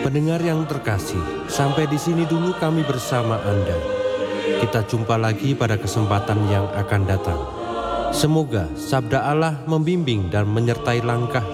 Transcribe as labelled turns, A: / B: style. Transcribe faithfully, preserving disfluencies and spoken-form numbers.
A: Pendengar yang terkasih, sampai di sini dulu kami bersama Anda. Kita jumpa lagi pada kesempatan yang akan datang. Semoga sabda Allah membimbing dan menyertai langkah